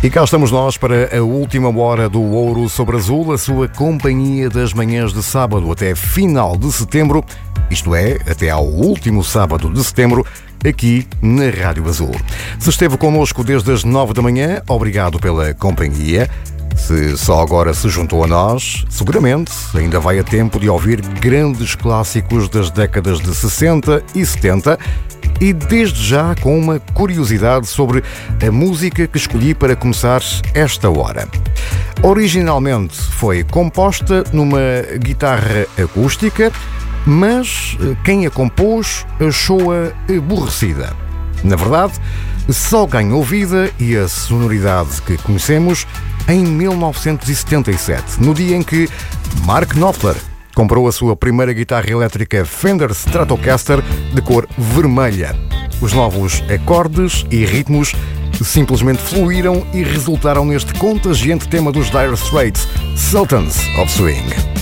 E cá estamos nós para a última hora do Ouro sobre Azul, a sua companhia das manhãs de sábado até final de setembro, isto é, até ao último sábado de setembro, aqui na Rádio Azul. Se esteve connosco desde as 9 da manhã, obrigado pela companhia. Se só agora se juntou a nós, seguramente ainda vai a tempo de ouvir grandes clássicos das décadas de 60 e 70 e desde já com uma curiosidade sobre a música que escolhi para começar esta hora. Originalmente foi composta numa guitarra acústica, mas quem a compôs achou-a aborrecida. Na verdade, só ganhou vida e a sonoridade que conhecemos em 1977, no dia em que Mark Knopfler comprou a sua primeira guitarra elétrica Fender Stratocaster de cor vermelha. Os novos acordes e ritmos simplesmente fluíram e resultaram neste contagiante tema dos Dire Straits, Sultans of Swing.